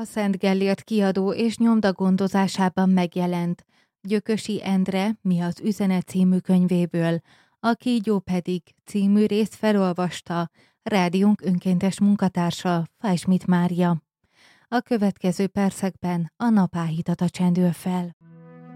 a Szent Gellért kiadó és nyomda gondozásában megjelent Gyökösi Endre Mi az üzenet című könyvéből, a Kígyó pedig című részt felolvasta rádiónk önkéntes munkatársa, Fájsmit Mária. A következő percekben a napáhítata csendül fel.